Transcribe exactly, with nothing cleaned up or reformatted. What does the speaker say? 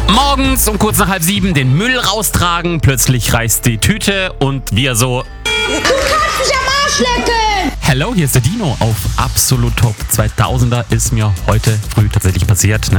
Morgens um kurz nach halb sieben den Müll raustragen, plötzlich reißt die Tüte und wir so... Du kannst mich am Arsch lecken! Hello, hier ist der Dino auf Absolut Top zweitausender. Ist mir heute früh tatsächlich passiert.